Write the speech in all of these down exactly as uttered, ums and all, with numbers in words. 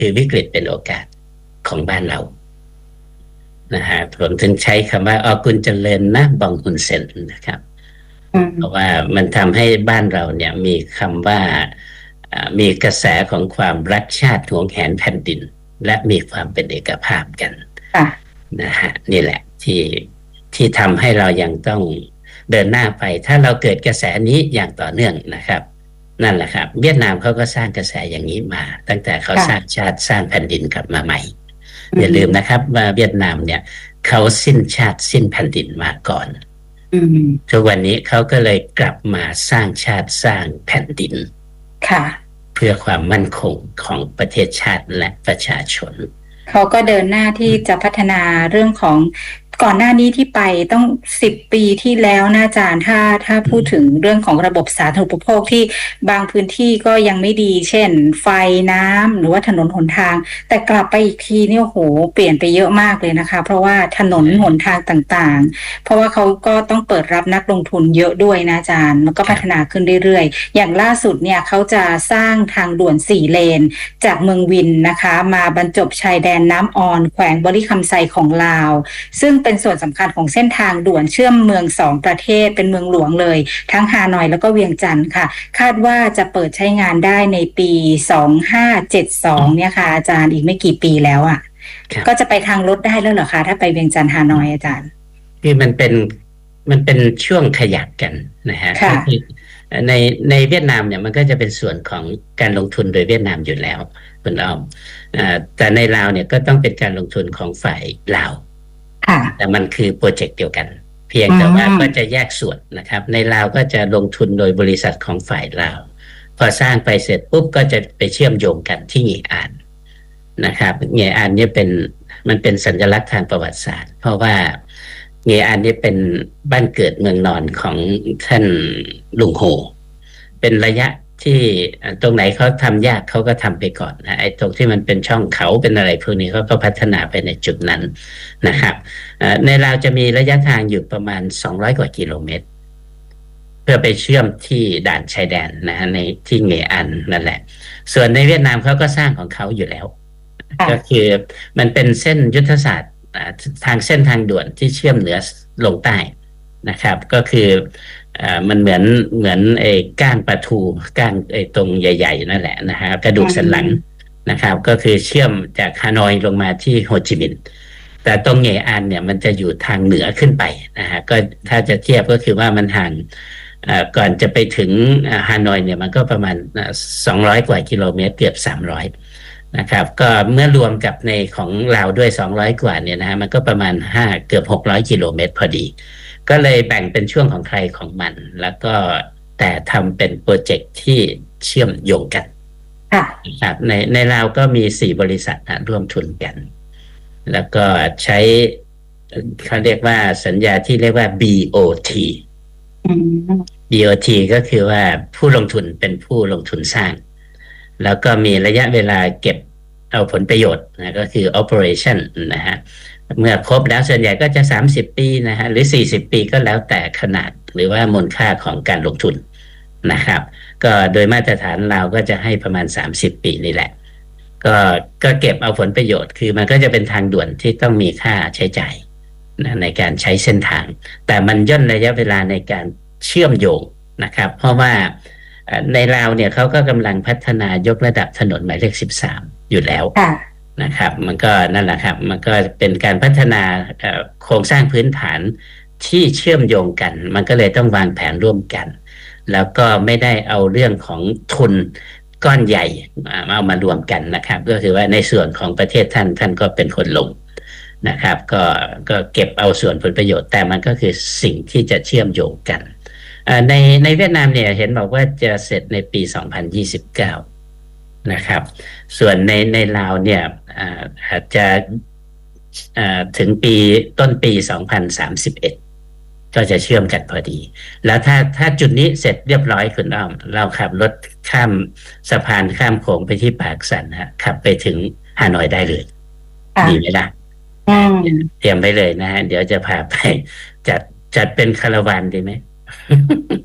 คือวิกฤตเป็นโอกาสของบ้านเรานะฮะผมถึงใช้คำว่าออกุลเจริญนะบองฮุนเซนนะครับเพราะว่ามันทำให้บ้านเราเนี่ยมีคำว่ามีกระแสของความรักชาติหวงแหนแผ่นดินและมีความเป็นเอกภาพกันนะฮะนี่แหละที่ที่ทำให้เรายังต้องเดินหน้าไปถ้าเราเกิดกระแสนี้อย่างต่อเนื่องนะครับนั่นแหละครับเวียดนามเขาก็สร้างกระแสอย่างนี้มาตั้งแต่เขาสร้างชาติสร้างแผ่นดินกลับมาใหม่อย่าลืมนะครับว่าเวียดนามเนี่ยเขาสิ้นชาติสิ้นแผ่นดินมาก่อนทุกวันนี้เขาก็เลยกลับมาสร้างชาติสร้างแผ่นดินค่ะเพื่อความมั่นคงของประเทศชาติและประชาชนเขาก็เดินหน้าที่จะพัฒนาเรื่องของก่อนหน้านี้ที่ไปต้องสิบปีที่แล้วนะอาจารย์ถ้าถ้าพูดถึงเรื่องของระบบสาธารณูปโภคที่บางพื้นที่ก็ยังไม่ดีเช่นไฟน้ำหรือว่าถนนหนทางแต่กลับไปอีกทีนี่โอ้โหเปลี่ยนไปเยอะมากเลยนะคะเพราะว่าถนนหนทางต่างๆเพราะว่าเขาก็ต้องเปิดรับนักลงทุนเยอะด้วยนะอาจารย์มันก็พัฒนาขึ้นเรื่อยๆอย่างล่าสุดเนี่ยเขาจะสร้างทางด่วนสี่เลนจากเมืองวินนะคะมาบรรจบชายแดนน้ำออนแขวงบริคำไซของลาวซึ่งเป็นส่วนสำคัญของเส้นทางด่วนเชื่อมเมืองสองประเทศเป็นเมืองหลวงเลยทั้งฮานอยแล้วก็เวียงจันทร์ค่ะคาดว่าจะเปิดใช้งานได้ในปีสองพันห้าร้อยเจ็ดสิบสองเนี่ยค่ะอาจารย์อีกไม่กี่ปีแล้วอ่ะก็จะไปทางรถได้แล้วเหรอคะถ้าไปเวียงจันทร์ฮานอยอาจารย์คือมันเป็นมันเป็นช่วงขยับกันนะฮะในในเวียดนามเนี่ยมันก็จะเป็นส่วนของการลงทุนโดยเวียดนามอยู่แล้วคุณอ้อมแต่ในลาวเนี่ยก็ต้องเป็นการลงทุนของฝ่ายลาวแต่มันคือโปรเจกต์เดียวกันเพียงแต่ว่าก็จะแยกส่วนนะครับในลาวก็จะลงทุนโดยบริษัทของฝ่ายลาวพอสร้างไปเสร็จปุ๊บก็จะไปเชื่อมโยงกันที่เหงี่ยอานนะครับเหงี่ยอานนี่เป็นมันเป็นสัญลักษณ์ทางประวัติศาสตร์เพราะว่าเหงี่ยอานนี่เป็นบ้านเกิดเมืองนอนของท่านลุงโฮเป็นระยะที่ตรงไหนเขาทำยากเขาก็ทำไปก่อนนะไอ้ตรงที่มันเป็นช่องเขาเป็นอะไรพวกนี้เขาก็พัฒนาไปในจุดนั้นนะครับในลาวจะมีระยะทางอยู่ประมาณสองร้อยกว่ากิโลเมตรเพื่อไปเชื่อมที่ด่านชายแดนนะฮะในที่เหงี่ยอันนั่นแหละส่วนในเวียดนามเขาก็สร้างของเขาอยู่แล้วก็คือมันเป็นเส้นยุทธศาสตร์ทางเส้นทางด่วนที่เชื่อมเหนือลงใต้นะครับก็คือมันเหมือนเหมือนไอ้ก้านปลาทูก้านไอ้ตรงใหญ่ๆนั่นแหละนะฮะกระดูกสันหลังนะครับก็คือเชื่อมจากฮานอยลงมาที่โฮจิมินห์แต่ตรงเหงี่ยอันเนี่ยมันจะอยู่ทางเหนือขึ้นไปนะฮะก็ถ้าจะเทียบก็คือว่ามันห่างก่อนจะไปถึงฮานอยเนี่ยมันก็ประมาณสองร้อยกว่ากิโลเมตรเกือบสามร้อยนะครับก็เมื่อรวมกับในของลาวด้วยสองร้อยกว่าเนี่ยนะฮะมันก็ประมาณห้าเกือบหกร้อยกิโลเมตรพอดีก็เลยแบ่งเป็นช่วงของใครของมันแล้วก็แต่ทำเป็นโปรเจกต์ที่เชื่อมโยงกันครับในในลาวก็มีสี่บริษัทนะร่วมทุนกันแล้วก็ใช้เขาเรียกว่าสัญญาที่เรียกว่า บี โอ ที บี โอ ที ก็คือว่าผู้ลงทุนเป็นผู้ลงทุนสร้างแล้วก็มีระยะเวลาเก็บเอาผลประโยชน์นะก็คือ operation นะฮะเมื่อครบแล้วส่วนใหญ่ก็จะสามสิบปีนะฮะหรือสี่สิบปีก็แล้วแต่ขนาดหรือว่ามูลค่าของการลงทุนนะครับก็โดยมาตรฐานเราก็จะให้ประมาณสามสิบปีนี่แหละก็ก็เก็บเอาผลประโยชน์คือมันก็จะเป็นทางด่วนที่ต้องมีค่าใช้จ่ายนะในการใช้เส้นทางแต่มันย่นระยะเวลาในการเชื่อมโยงนะครับเพราะว่าในลาวเนี่ยเขาก็กำลังพัฒนายกระดับถนนหมายเลขสิบสามอยู่แล้วนะครับมันก็นั่นแหละครับมันก็เป็นการพัฒนาโครงสร้างพื้นฐานที่เชื่อมโยงกันมันก็เลยต้องวางแผนร่วมกันแล้วก็ไม่ได้เอาเรื่องของทุนก้อนใหญ่เอามารวมกันนะครับก็คือว่าในส่วนของประเทศท่านท่านก็เป็นคนลงนะครับก็ก็เก็บเอาส่วนผลประโยชน์แต่มันก็คือสิ่งที่จะเชื่อมโยงกันในในเวียดนามเนี่ยเห็นบอกว่าจะเสร็จในปีสองพันยี่สิบเก้านะครับส่วนในในลาวเนี่ยอาจจะถึงปีต้นปีสองพันสามสิบเอ็ดก็จะเชื่อมกันพอดีแล้วถ้าถ้าจุดนี้เสร็จเรียบร้อยคุณอ้อมเราขับรถข้ามสะพานข้ามโขงไปที่ปากสันฮะขับไปถึงฮานอยได้เลยดีไหมล่ะเตรียมไปเลยนะฮะเดี๋ยวจะพาไปจัดจัดเป็นคาราวานดีไหม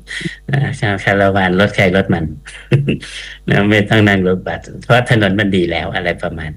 นะชาวคาราวานรถใครรถมัน นะไม่ต้องนั่งรถบัสเพราะถนนมันดีแล้วอะไรประมาณ